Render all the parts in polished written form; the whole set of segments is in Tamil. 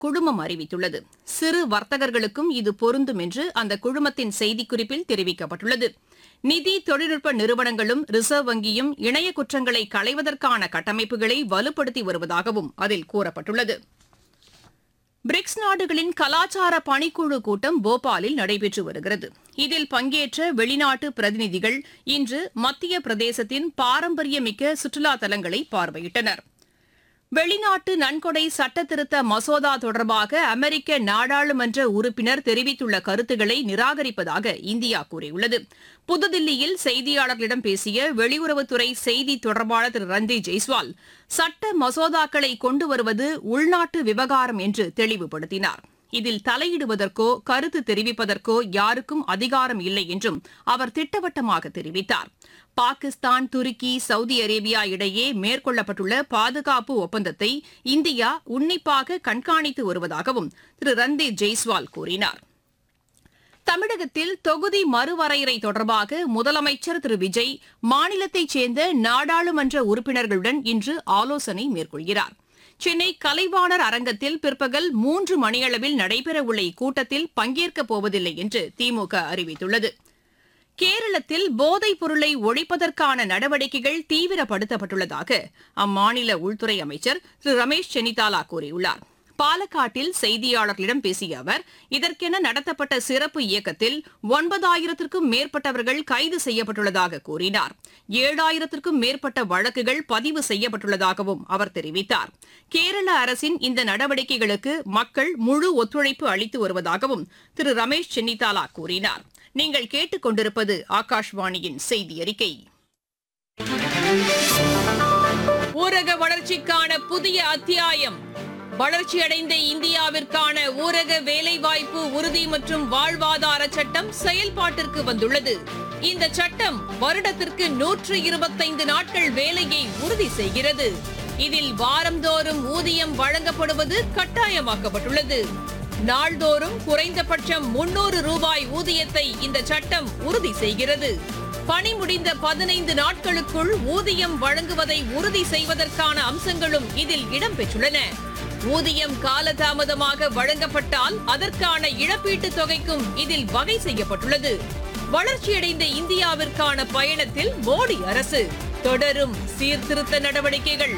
குழுமம் அறிவித்துள்ளது. சிறு வர்த்தகர்களுக்கும் இது பொருந்தும் என்று அந்த குழுமத்தின் செய்திக்குறிப்பில் தெரிவிக்கப்பட்டுள்ளது. நிதி தொழில்நுட்ப நிறுவனங்களும் ரிசர்வ் வங்கியும் இணைய குற்றங்களை களைவதற்கான கட்டமைப்புகளை வலுப்படுத்தி வருவதாகவும் அதில் கூறப்பட்டுள்ளது. பிரிக்ஸ் நாடுகளின் கலாச்சார பணிக்குழு கூட்டம் போபாலில் நடைபெற்று வருகிறது. இதில் பங்கேற்ற வெளிநாட்டு பிரதிநிதிகள் இன்று மத்திய பிரதேசத்தின் பாரம்பரியமிக்க சுற்றுலா தலங்களை பார்வையிட்டனர். வெளிநாட்டு நன்கொடை சட்டத்திருத்த மசோதா தொடர்பாக அமெரிக்க நாடாளுமன்ற உறுப்பினர் தெரிவித்துள்ள கருத்துக்களை நிராகரிப்பதாக இந்தியா கூறியுள்ளது. புதுதில்லியில் செய்தியாளர்களிடம் பேசிய வெளியுறவுத்துறை செய்தி தொடர்பாளர் திரு ரன்தீப் ஜெய்ஸ்வால் சட்ட மசோதாக்களை கொண்டு வருவது உள்நாட்டு விவகாரம் என்று தெளிவுபடுத்தினார். இதில் தலையிடுவதற்கோ கருத்து தெரிவிப்பதற்கோ யாருக்கும் அதிகாரம் இல்லை என்றும் அவர் திட்டவட்டமாக தெரிவித்தார். பாகிஸ்தான், துருக்கி, சவுதி அரேபியா இடையே மேற்கொள்ளப்பட்டுள்ள பாதுகாப்பு ஒப்பந்தத்தை இந்தியா உன்னிப்பாக கண்காணித்து வருவதாகவும் திரு ரன்தீப் ஜெய்ஸ்வால் கூறினார். தமிழகத்தில் தொகுதி மறுவரையறை தொடர்பாக முதலமைச்சர் திரு விஜய் மாநிலத்தைச் சேர்ந்த நாடாளுமன்ற உறுப்பினர்களுடன் இன்று ஆலோசனை மேற்கொள்கிறார். சென்னை கலைவாணர் அரங்கத்தில் பிற்பகல் 3 மணியளவில் நடைபெறவுள்ள இக்கூட்டத்தில் பங்கேற்கப் போவதில்லை என்று திமுக அறிவித்துள்ளது. கேரளத்தில் போதைப் பொருளை ஒழிப்பதற்கான நடவடிக்கைகள் தீவிரப்படுத்தப்பட்டுள்ளதாக அம்மாநில உள்துறை அமைச்சர் திரு ரமேஷ் சென்னிதாலா கூறியுள்ளார். பாலக்காட்டில் செய்தியாளர்களிடம் பேசிய அவர், இதற்கென நடத்தப்பட்ட சிறப்பு இயக்கத்தில் 9,000க்கும் மேற்பட்டவர்கள் கைது செய்யப்பட்டுள்ளதாக கூறினார். 7,000க்கும் மேற்பட்ட வழக்குகள் பதிவு செய்யப்பட்டுள்ளதாகவும் அவர் தெரிவித்தார். கேரள அரசின் இந்த நடவடிக்கைகளுக்கு மக்கள் முழு ஒத்துழைப்பு அளித்து வருவதாகவும் திரு ரமேஷ் சென்னிதாலா கூறினார். நீங்கள் கேட்டுக் கொண்டிருப்பது ஆகாஷ்வாணியின் செய்தி அறிக்கை. ஊரக வளர்ச்சிக்கான புதிய அத்தியாயம். வளர்ச்சியடைந்த இந்தியாவிற்கான ஊரக வேலைவாய்ப்பு உறுதி மற்றும் வாழ்வாதார சட்டம் செயல்பாட்டிற்கு வந்துள்ளது. இந்த சட்டம் வருடத்திற்கு 125 நாட்கள் வேலையை உறுதி செய்கிறது. இதில் வாரந்தோறும் ஊதியம் வழங்கப்படுவது கட்டாயமாக்கப்பட்டுள்ளது. நாள்தோறும் குறைந்தபட்சம் 300 ரூபாய் ஊதியத்தை இந்த சட்டம் உறுதி செய்கிறது. பணி முடிந்த 15 நாட்களுக்குள் ஊதியம் வழங்குவதை உறுதி செய்வதற்கான அம்சங்களும் இதில் இடம்பெற்றுள்ளன. ஊதியம் காலதாமதமாக வழங்கப்பட்டால் அதற்கான இழப்பீட்டுத் தொகைக்கும் இதில் வகை செய்யப்பட்டுள்ளது. வளர்ச்சியடைந்த இந்தியாவிற்கான பயணத்தில் மோடி அரசு தொடரும் சீர்திருத்த நடவடிக்கைகள்.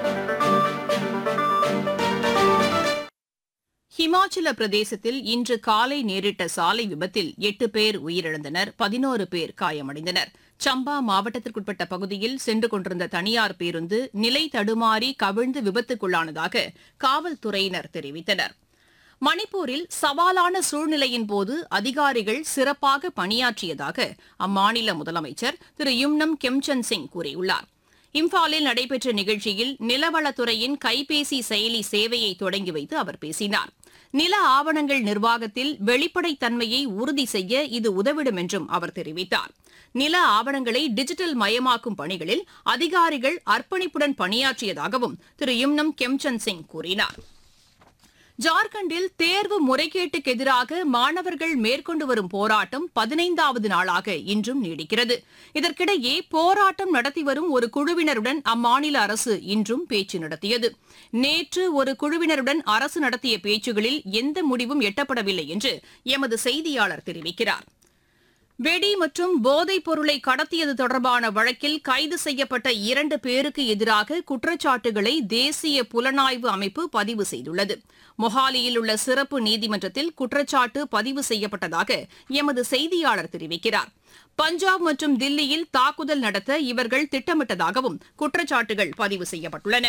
ஹிமாச்சல பிரதேசத்தில் இன்று காலை நேரிட்ட சாலை விபத்தில் 8 பேர் உயிரிழந்தனர், 11 பேர் காயமடைந்தனர். சம்பா மாவட்டத்திற்குட்பட்ட பகுதியில் சென்று கொண்டிருந்த தனியார் பேருந்து நிலை தடுமாறி கவிழ்ந்து விபத்துக்குள்ளானதாக காவல்துறையினர் தெரிவித்தனர். மணிப்பூரில் சவாலான சூழ்நிலையின் போது அதிகாரிகள் சிறப்பாக பணியாற்றியதாக அம்மாநில முதலமைச்சர் திரு யும்னம் கெம்சந்த் சிங் கூறியுள்ளார். இம்பாலில் நடைபெற்ற நிகழ்ச்சியில் நிலவளத்துறையின் கைபேசி செயலி சேவையை தொடங்கி வைத்து அவர் பேசினார். நில ஆவணங்கள் நிர்வாகத்தில் வெளிப்படைத்தன்மையை உறுதி செய்ய இது உதவிடும் என்றும் அவர் தெரிவித்தார். நில ஆவணங்களை டிஜிட்டல் மயமாக்கும் பணிகளில் அதிகாரிகள் அர்ப்பணிப்புடன் பணியாற்றியதாகவும் திரு யும்னம் கெம்சந்த் சிங் கூறினார். ஜார்க்கண்டில் தேர்வு முறைகேட்டுக்கு எதிராக மாணவர்கள் மேற்கொண்டு வரும் போராட்டம் 15வது நாளாக இன்றும் நீடிக்கிறது. இதற்கிடையே போராட்டம் நடத்தி வரும் ஒரு குழுவினருடன் அம்மாநில அரசு இன்றும் பேச்சு நடத்தியது. நேற்று ஒரு குழுவினருடன் அரசு நடத்திய பேச்சுகளில் எந்த முடிவும் எட்டப்படவில்லை என்று எமது செய்தியாளர் தெரிவிக்கிறார். வெடி மற்றும் போதைப் பொருளை கடத்தியது தொடர்பான வழக்கில் கைது செய்யப்பட்ட 2 பேருக்கு எதிராக குற்றச்சாட்டுகளை தேசிய புலனாய்வு அமைப்பு பதிவு செய்துள்ளது. மொஹாலியில் உள்ள சிறப்பு நீதிமன்றத்தில் குற்றச்சாட்டு பதிவு செய்யப்பட்டதாக எமது செய்தியாளர் தெரிவிக்கிறார். பஞ்சாப் மற்றும் தில்லியில் தாக்குதல் நடத்த இவர்கள் திட்டமிட்டதாகவும் குற்றச்சாட்டுகள் பதிவு செய்யப்பட்டுள்ளன.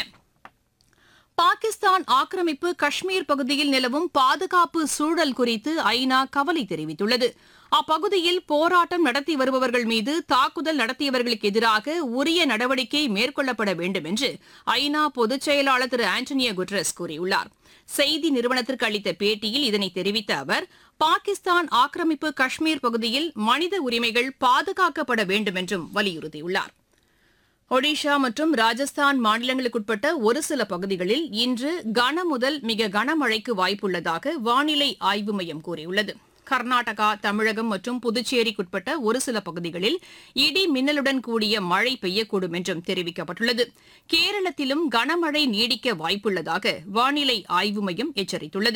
பாகிஸ்தான் ஆக்கிரமிப்பு காஷ்மீர் பகுதியில் நிலவும் பாதுகாப்பு சூழல் குறித்து ஐநா கவலை தெரிவித்துள்ளது. அப்பகுதியில் போராட்டம் நடத்தி வருபவர்கள் மீது தாக்குதல் நடத்தியவர்களுக்கு எதிராக உரிய நடவடிக்கை மேற்கொள்ளப்பட வேண்டும் என்று ஐநா பொதுச் செயலாளர் திரு ஆண்டனியோ குட்ரஸ் கூறியுள்ளார். செய்தி நிறுவனத்திற்கு அளித்த பேட்டியில் இதனை தெரிவித்த அவர், பாகிஸ்தான் ஆக்கிரமிப்பு காஷ்மீர் பகுதியில் மனித உரிமைகள் பாதுகாக்கப்பட வேண்டும் என்றும் வலியுறுத்தியுள்ளார். ஒடிஷா மற்றும் ராஜஸ்தான் மாநிலங்களுக்குட்பட்ட ஒரு சில பகுதிகளில் இன்று கனமுதல் மிக கனமழைக்கு வாய்ப்புள்ளதாக வானிலை ஆய்வு மையம் கூறியுள்ளது. கர்நாடகா, தமிழகம் மற்றும் புதுச்சேரிக்குட்பட்ட ஒரு சில பகுதிகளில் இடி மின்னலுடன் கூடிய மழை பெய்யக்கூடும் என்றும் தெரிவிக்கப்பட்டுள்ளது. கேரளத்திலும் கனமழை நீடிக்க வாய்ப்புள்ளதாக வானிலை ஆய்வு மையம் எச்சரித்துள்ளது.